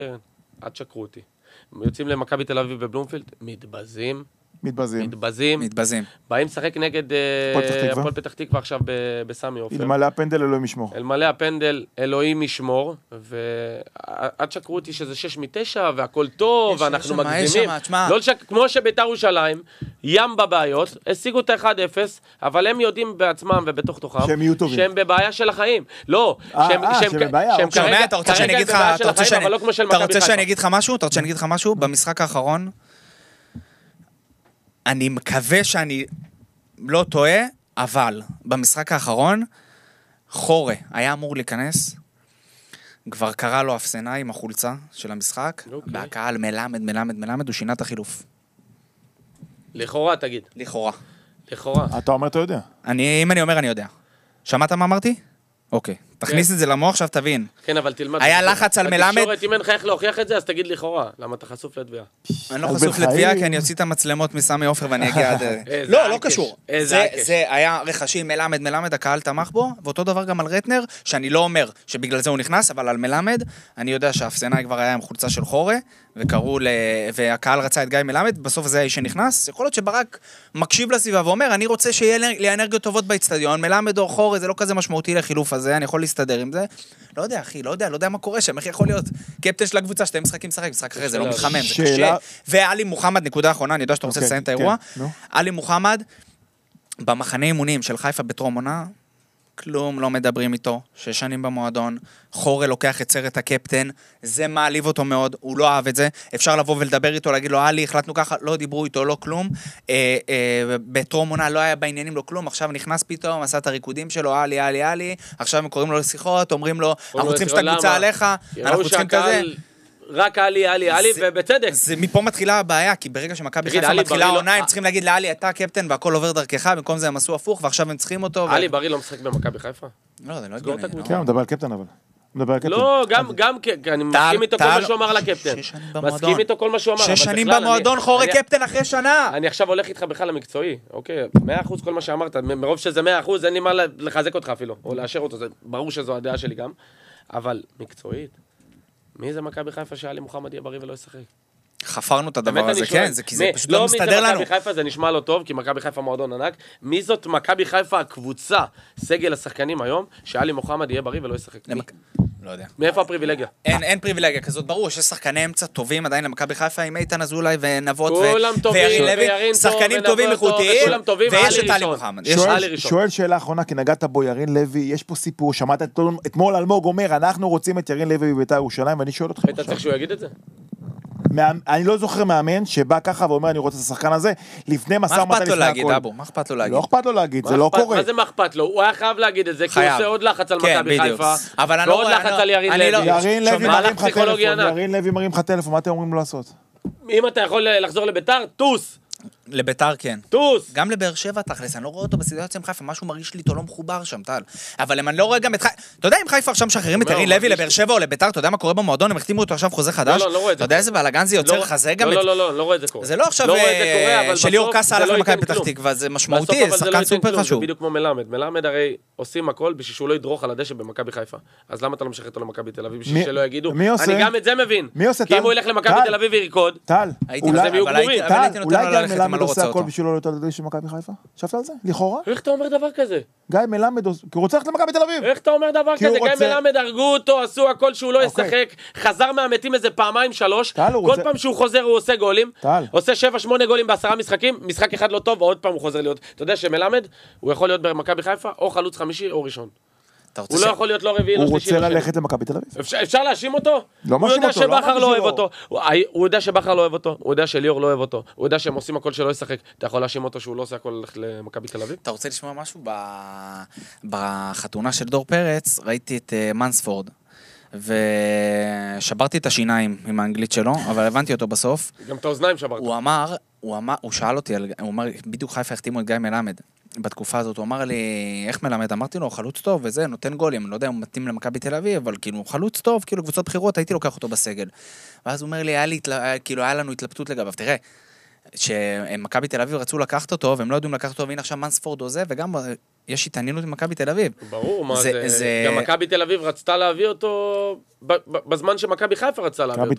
כן, עד שקרו אותי. יוצאים למכבי תל אביב בבלומפילד, מתבזים. באים לשחק נגד הפועל פתח תקווה עכשיו בסמי עופר. אלמלא הפנדל אלוהים ישמור. אלמלא הפנדל אלוהים ישמור, ועד שקרו אותי שזה 6-9 והכל טוב, ואנחנו מגזימים. כמו שבית"ר ירושלים, ים בבעיות, השיגו את ה-1-0, אבל הם יודעים בעצמם ובתוך תוכם, שהם יהיו טובים. שהם בבעיה של החיים. לא, שהם כרגע בבעיה של החיים, אבל לא כמו של מכבי חיפה. אתה רוצה שאני אגיד לך משהו? במשחק האחרון, אני מקווה שאני לא טועה, אבל במשחק האחרון, חורה היה אמור להיכנס, כבר קרא לו אפסנה עם החולצה של המשחק, והקהל מלמד, הוא שינה את החילוף. לכאורה, תגיד. לכאורה. אתה אומר, אתה יודע. אם אני אומר, אני יודע. שמעת מה אמרתי? אוקיי. תכניס את זה למוח, עכשיו תבין. כן, אבל תלמד. היה לחץ על מלמד. בתקשורת, אם אין לך איך להוכיח את זה, אז תגיד לכאורה. למה אתה חשוף לתביעה? אני לא חשוף לתביעה, כי אני אוציא את המצלמות מסמי עופר ואני אגיע עד... לא קשור. זה היה רכשים, מלמד, הקהל תמך בו, ואותו דבר גם על רטנר, שאני לא אומר שבגלל זה הוא נכנס, אבל על מלמד, אני יודע שהאפסנה כבר היה עם חולצה של חורה, והקהל רצה את גיא מלמד, בסוף זה האיש שנכנס. יכול להיות שברק מקשיב לסביבה ואומר, אני רוצה שיהיה לי אנרגיות טובות באצטדיון, מלמד או חורה, זה לא כזה משמעותי לחילוף הזה, אני יכול להסתדר עם זה. לא יודע, אחי, לא יודע מה קורה שם, איך יכול להיות קפטן של הקבוצה, שתי משחקים משחק אחרי, זה לא מתחמם, זה קשה. ואלי מוחמד, נקודה אחרונה, אני יודע שאתה רוצה לסיים את האירוע. אלי מוחמד, במחנה אימונים של חיפה בטרום עונה, כלום לא מדברים איתו, 6 שנים במועדון, חורה לוקח את סרט הקפטן, זה מעליב אותו מאוד, הוא לא אהב את זה, אפשר לבוא ולדבר איתו, להגיד לו, אלי, החלטנו ככה, לא דיברו איתו, לא כלום, בטרום עונה לא היה בעניינים, לא כלום, עכשיו נכנס פתאום, עשה את הריקודים שלו, אלי, עכשיו הם קוראים לו לשיחות, אומרים לו, אנחנו רוצים שאת הקבוצה עליך, אנחנו רוצים כזה. רק אלי, ובצדק. זה מפה מתחילה הבעיה, כי ברגע שמכבי חיפה מתחילה העונה, הם צריכים להגיד לאלי, אתה קפטן והכל עובר דרכך, במקום זה הם עשו הפוך, ועכשיו הם צריכים אותו. אלי בריא לא משחק במכבי חיפה? לא, זה לא הגיוני. כן, הוא מדבר על קפטן אבל. לא, גם, אני מסכים איתו כל מה שהוא אמר על הקפטן. מסכים איתו כל מה שהוא אמר. 6 שנים במועדון, חורה קפטן אחרי שנה. אני עכשיו הולך איתך בכלל למקצועי, אוקיי? 100% כל מה שאמרת, מרוב שזה 100%, אין לי מה לחזק אותך אפילו, או לאשר אותו, ברור שזו הדעה שלי גם, אבל מקצועית, מי זה מכבי חיפה שאלי מוחמד יהיה בריא ולא ישחק? חפרנו את הדבר הזה, כן, כי זה פשוט לא מסתדר לנו. לא, מי זה מכבי חיפה, זה נשמע לא טוב, כי מכבי חיפה מועדון ענק. מי זאת מכבי חיפה הקבוצה, סגל השחקנים היום, שאלי מוחמד יהיה בריא ולא ישחק? לא יודע. מאיפה הפריבילגיה? אין פריבילגיה כזאת, ברור, יש שחקני אמצע טובים עדיין למכבי חיפה, עם איתן אזולאי ונבות וירין לוי, שחקנים טובים איכותיים, ויש את אלי מוחמד. שואל שאלה אחרונה, כי נגעת בו ירין לוי, יש פה סיפור, שמעת אתמול אלמוג אומר, אנחנו רוצים את ירין לוי בבית"ר ירושלים, ואני שואל אותך אתה צריך שהוא יגיד את זה? אני לא זוכר מאמן שבא ככה ואומר אני רוצה את השחקן הזה לפני מסע ומתן לפני הכל. מה אכפת לו להגיד? לא אכפת לו להגיד, זה לא קורה. מה זה מה אכפת לו? הוא היה חייב להגיד את זה, כי הוא עושה עוד לחץ על מכבי חיפה, ועוד לחץ על ירין לוי. ירין לוי מרים לך טלפון, מה אתם אומרים לו לעשות? אם אתה יכול לחזור לבית"ר, טוס. לביתר כן. טוס. גם לבאר שבע תכלס, אני לא רואה אותו בסיטואציה עם חיפה, משהו מרגיש לי איתו לא מחובר שם, טל. אבל אם אני לא רואה גם את חיפה, אתה יודע אם חיפה עכשיו משחררים את ירין לוי לבאר שבע או לביתר, אתה יודע מה קורה במועדון, הם החתימו אותו עכשיו חוזה חדש? אתה יודע איזה בלגן זה יוצר חזה גם... לא רואה את זה קורה. זה לא עכשיו שליאור קאסה הלך למכבי פתח תקווה, זה משמעותי, זה שחקן סופר חשוב. בדיוק כמו מלמד. מלמד הרי עושים הכל בשביל שהוא לא ידרוך על הדשא במכבי חיפה. אז למה אתה לא משחרר אותו למכבי תל אביב בשביל שלא יגידו? אני גם את זה מבין. כי אם הוא ילך למכבי תל אביב וירקוד, אתה יודע שמכבי חיפה? חשבת על זה? לכאורה? איך אתה אומר דבר כזה? גיא מלמד, כי הוא רוצה ללכת למכבי תל אביב. איך אתה אומר דבר כזה? גיא מלמד הרגו אותו, עשו הכל שהוא לא ישחק, חזר מהמתים איזה 2-3, כל פעם שהוא חוזר הוא עושה גולים, עושה 7-8 גולים ב10 משחקים, משחק אחד לא טוב, ועוד פעם הוא חוזר להיות. אתה יודע שמלמד, הוא יכול להיות במכבי חיפה, או חלוץ חמישי או ראשון. הוא לא יכול להיות לא רביעי, לא שלישי. הוא רוצה ללכת למכבי תל אביב. אפשר להאשים אותו? הוא יודע שבחר לא אוהב אותו. הוא יודע שבחר לא אוהב אותו. הוא יודע שליאור לא אוהב אותו. הוא יודע שהם עושים הכל שלא ישחק. אתה יכול להאשים אותו שהוא לא עושה הכל ללכת למכבי תל אביב? אתה רוצה לשמוע משהו? בחתונה של דור פרץ ראיתי את מנספורד. ושברתי את השיניים עם האנגלית שלו, אבל הבנתי אותו בסוף. גם את האוזניים שברת. הוא שאל אותי, הוא אמר, בדיוק חיפה החתימו את גיא מלמד. בתקופה הזאת הוא אמר לי, איך מלמד? אמרתי לו, חלוץ טוב וזה, נותן גולים, אני לא יודע, הוא מתאים למכבי תל אביב, אבל כאילו, חלוץ טוב, כאילו, קבוצות בחירות, הייתי לוקח אותו בסגל. ואז הוא אומר לי, היה לנו התלבטות לגביו, תראה, שמכבי תל אביב רצו לקחת אותו, והם לא יודעים לקחת אותו, והנה עכשיו מנספורד עוזב, וגם יש התעניינות במכבי תל אביב. ברור, מה זה? גם מכבי תל אביב רצתה להביא אותו בזמן שמכבי חיפה רצה להביא אותו.